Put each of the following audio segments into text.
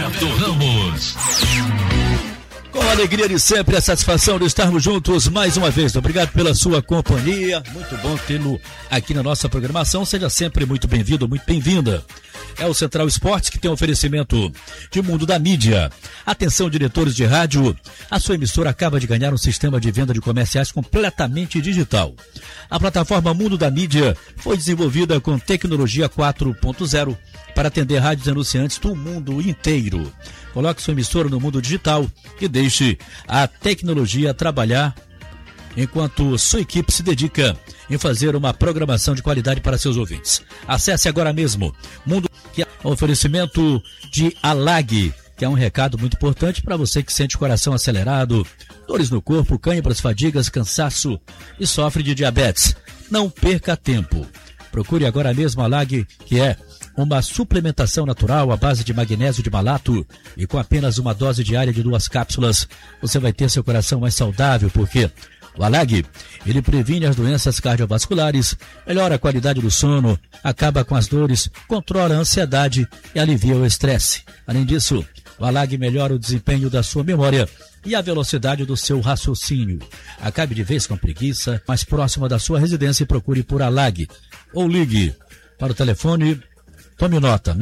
Roberto Ramos. Com a alegria de sempre, a satisfação de estarmos juntos mais uma vez. Obrigado pela sua companhia. Muito bom tê-lo aqui na nossa programação. Seja sempre muito bem-vindo, muito bem-vinda. É o Central Esportes que tem um oferecimento de Mundo da Mídia. Atenção, diretores de rádio. A sua emissora acaba de ganhar um sistema de venda de comerciais completamente digital. A plataforma Mundo da Mídia foi desenvolvida com tecnologia 4.0 para atender rádios e anunciantes do mundo inteiro. Coloque sua emissora no mundo digital e deixe a tecnologia trabalhar enquanto sua equipe se dedica em fazer uma programação de qualidade para seus ouvintes. Acesse agora mesmo Mundo, que é um oferecimento de Alag, que é um recado muito importante para você que sente o coração acelerado, dores no corpo, cãibras, fadigas, cansaço e sofre de diabetes. Não perca tempo. Procure agora mesmo a Alag, que é uma suplementação natural à base de magnésio de malato, e com apenas uma dose diária de 2 cápsulas, você vai ter seu coração mais saudável, porque o Alag, ele previne as doenças cardiovasculares, melhora a qualidade do sono, acaba com as dores, controla a ansiedade e alivia o estresse. Além disso, o Alag melhora o desempenho da sua memória e a velocidade do seu raciocínio. Acabe de vez com preguiça, mais próxima da sua residência, e procure por Alag. Ou ligue para o telefone, tome nota,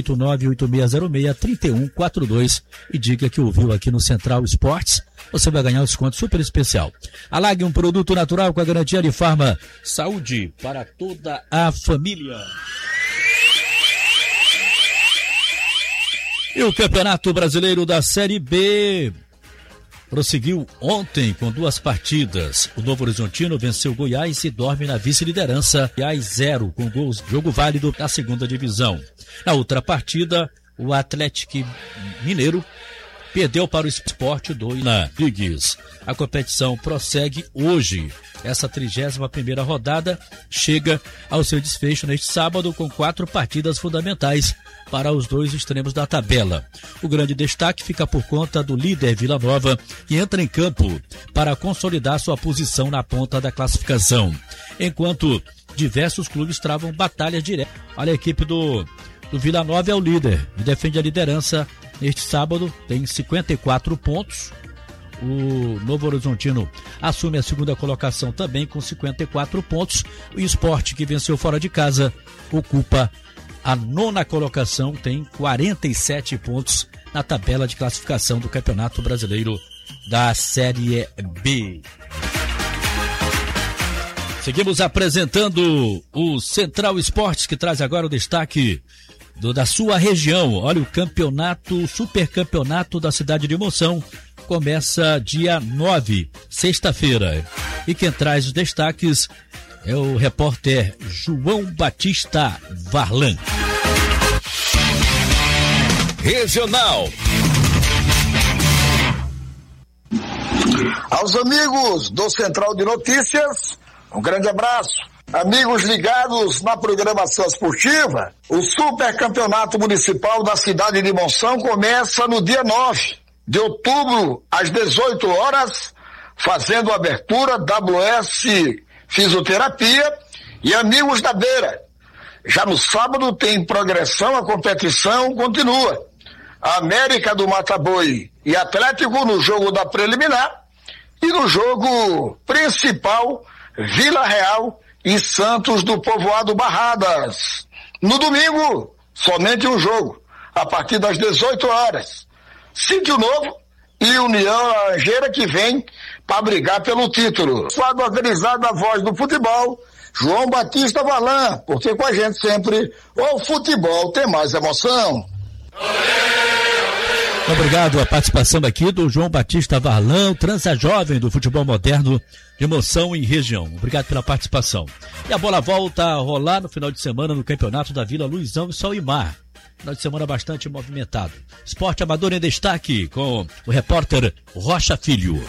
98986063142, e diga que ouviu aqui no Central Esportes. Você vai ganhar um desconto super especial. Alag, um produto natural com a garantia de Farma Saúde para toda a família. E o Campeonato Brasileiro da Série B prosseguiu ontem com 2 partidas. O Novo Horizontino venceu o Goiás e dorme na vice-liderança. Goiás 0, com gols, jogo válido da segunda divisão. Na outra partida, o Atlético Mineiro perdeu para o Sport 2 na Ligues. A competição prossegue hoje. Essa 31ª rodada chega ao seu desfecho neste sábado com 4 partidas fundamentais para os 2 extremos da tabela. O grande destaque fica por conta do líder Vila Nova, que entra em campo para consolidar sua posição na ponta da classificação, enquanto diversos clubes travam batalhas diretas. Olha, a equipe do Vila Nova é o líder e defende a liderança neste sábado, tem 54 pontos. O Novo Horizontino assume a segunda colocação também com 54 pontos. O Sport, que venceu fora de casa, ocupa a 9ª colocação, tem 47 pontos na tabela de classificação do Campeonato Brasileiro da Série B. Seguimos apresentando o Central Esportes, que traz agora o destaque da sua região. Olha, o campeonato, supercampeonato da cidade de Monção começa dia 9, sexta-feira. E quem traz os destaques é o repórter João Batista Varlan. Regional. Aos amigos do Central de Notícias, um grande abraço. Amigos ligados na programação esportiva, o Supercampeonato Municipal da cidade de Monção começa no dia 9 de outubro, às 18 horas, fazendo abertura WS Fisioterapia e Amigos da Beira. Já no sábado tem progressão, a competição continua. América do Mata-Boi e Atlético no jogo da preliminar, e no jogo principal, Vila Real e Santos do Povoado Barradas. No domingo, somente um jogo, a partir das 18 horas. Sítio Novo e União Laranjeira, que vem para brigar pelo título. Quadro organizado da Voz do Futebol, João Batista Varlan, porque com a gente sempre o futebol tem mais emoção. Obrigado a participação aqui do João Batista Varlan, transa jovem do futebol moderno de Monção e região. Obrigado pela participação. E a bola volta a rolar no final de semana no campeonato da Vila Luizão e Sol e Mar. Final de semana bastante movimentado. Esporte amador em destaque com o repórter Rocha Filho.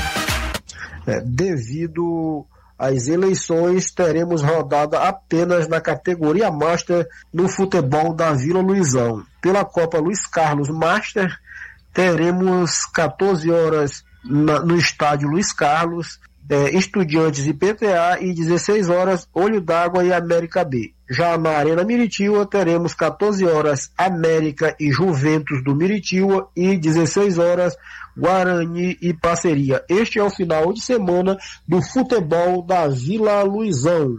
Devido às eleições, teremos rodada apenas na categoria Master no futebol da Vila Luizão. Pela Copa Luiz Carlos Master, teremos 14 horas no estádio Luiz Carlos, Estudiantes e PTA, e 16 horas Olho d'Água e América B. Já na Arena Miritiúa teremos 14 horas América e Juventus do Miritiúa e 16 horas Guarani e Parceria. Este é o final de semana do futebol da Vila Luizão.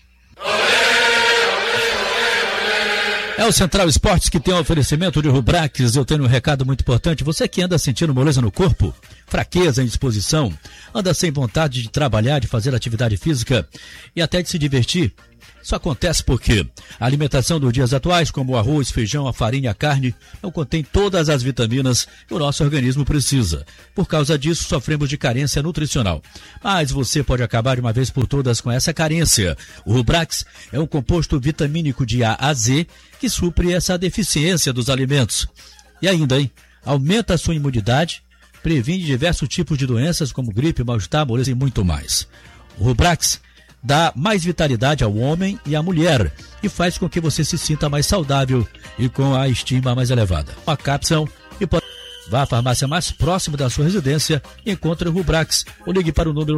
É o Central Esportes que tem um oferecimento de Rubrax. Eu tenho um recado muito importante. Você que anda sentindo moleza no corpo, fraqueza, indisposição, anda sem vontade de trabalhar, de fazer atividade física e até de se divertir. Isso acontece porque a alimentação dos dias atuais, como o arroz, feijão, a farinha, a carne, não contém todas as vitaminas que o nosso organismo precisa. Por causa disso, sofremos de carência nutricional. Mas você pode acabar de uma vez por todas com essa carência. O Rubrax é um composto vitamínico de A a Z que supre essa deficiência dos alimentos. E ainda, aumenta a sua imunidade, previne diversos tipos de doenças como gripe, mal-estar, moleza e muito mais. O Rubrax dá mais vitalidade ao homem e à mulher e faz com que você se sinta mais saudável e com a estima mais elevada. Uma cápsula e pode... Vá à farmácia mais próxima da sua residência e encontre o Rubrax ou ligue para o número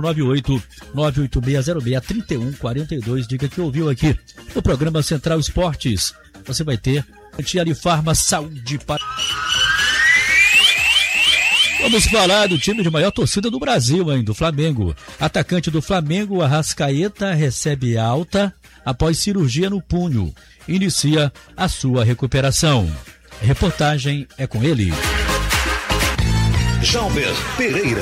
98-98606-3142. Diga que ouviu aqui no programa Central Esportes. Você vai ter Antialifarma Saúde para... Vamos falar do time de maior torcida do Brasil, do Flamengo. Atacante do Flamengo, Arrascaeta, recebe alta após cirurgia no punho. Inicia a sua recuperação. A reportagem é com ele. Jalber Pereira.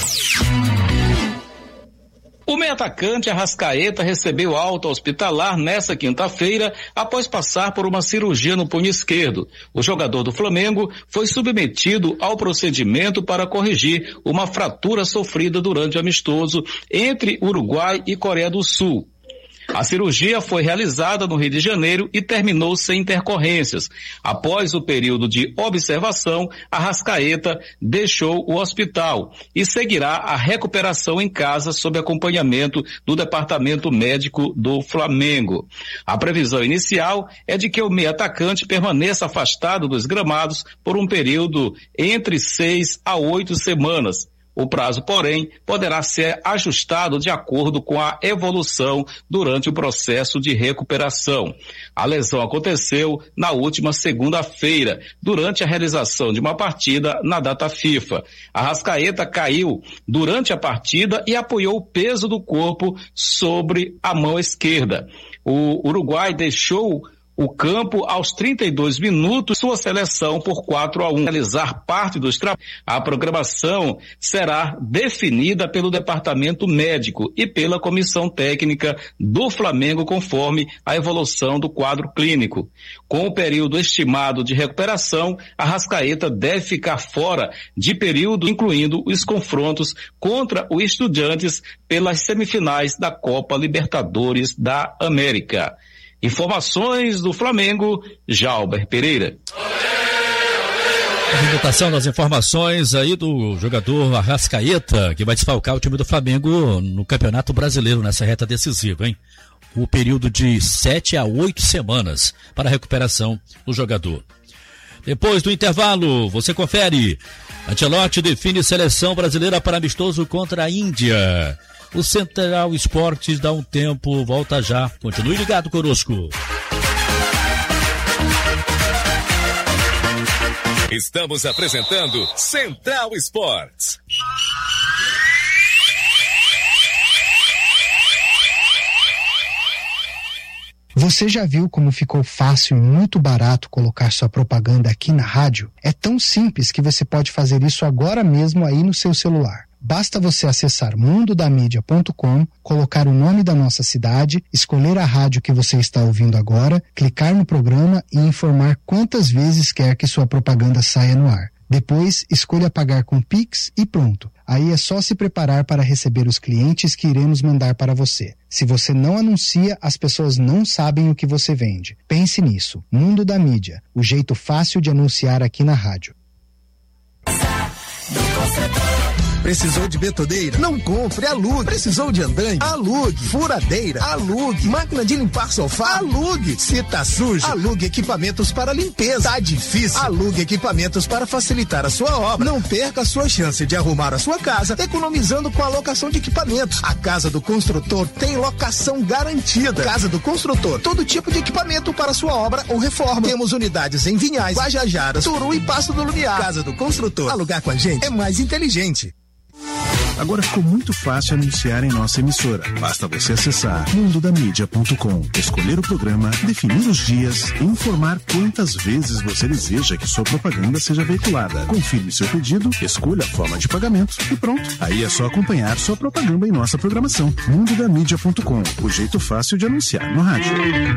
O meio-atacante Arrascaeta recebeu alta hospitalar nesta quinta-feira após passar por uma cirurgia no punho esquerdo. O jogador do Flamengo foi submetido ao procedimento para corrigir uma fratura sofrida durante o amistoso entre Uruguai e Coreia do Sul. A cirurgia foi realizada no Rio de Janeiro e terminou sem intercorrências. Após o período de observação, Arrascaeta deixou o hospital e seguirá a recuperação em casa sob acompanhamento do Departamento Médico do Flamengo. A previsão inicial é de que o meio-atacante permaneça afastado dos gramados por um período entre 6 a 8 semanas. O prazo, porém, poderá ser ajustado de acordo com a evolução durante o processo de recuperação. A lesão aconteceu na última segunda-feira, durante a realização de uma partida na data FIFA. Arrascaeta caiu durante a partida e apoiou o peso do corpo sobre a mão esquerda. O Uruguai deixou o campo aos 32 minutos, sua seleção por 4-1. Realizar parte dos trabalhos. A programação será definida pelo departamento médico e pela comissão técnica do Flamengo conforme a evolução do quadro clínico. Com o período estimado de recuperação, Arrascaeta deve ficar fora de período, incluindo os confrontos contra o Estudiantes pelas semifinais da Copa Libertadores da América. Informações do Flamengo, Jalber Pereira. A apresentação das informações aí do jogador Arrascaeta, que vai desfalcar o time do Flamengo no Campeonato Brasileiro nessa reta decisiva, O período de 7 a 8 semanas para a recuperação do jogador. Depois do intervalo, você confere. Ancelotti define seleção brasileira para amistoso contra a Índia. O Central Esportes dá um tempo, volta já. Continue ligado conosco. Estamos apresentando Central Esportes. Você já viu como ficou fácil e muito barato colocar sua propaganda aqui na rádio? É tão simples que você pode fazer isso agora mesmo aí no seu celular. Basta você acessar mundodamídia.com, colocar o nome da nossa cidade, escolher a rádio que você está ouvindo agora, clicar no programa e informar quantas vezes quer que sua propaganda saia no ar. Depois, escolha pagar com Pix e pronto. Aí é só se preparar para receber os clientes que iremos mandar para você. Se você não anuncia, as pessoas não sabem o que você vende. Pense nisso. Mundo da Mídia, o jeito fácil de anunciar aqui na rádio. Precisou de betoneira? Não compre, alugue. Precisou de andaime? Alugue. Furadeira? Alugue. Máquina de limpar sofá? Alugue. Se tá sujo, alugue equipamentos para limpeza. Tá difícil? Alugue equipamentos para facilitar a sua obra. Não perca a sua chance de arrumar a sua casa economizando com a locação de equipamentos. A Casa do Construtor tem locação garantida. Casa do Construtor, todo tipo de equipamento para sua obra ou reforma. Temos unidades em Vinhais, Guajajaras, Turu e Passo do Lumiar. Casa do Construtor. Alugar com a gente é mais inteligente. Agora ficou muito fácil anunciar em nossa emissora. Basta você acessar mundodamídia.com, escolher o programa, definir os dias e informar quantas vezes você deseja que sua propaganda seja veiculada. Confirme seu pedido, escolha a forma de pagamento e pronto. Aí é só acompanhar sua propaganda em nossa programação. Mundodamídia.com, o jeito fácil de anunciar no rádio.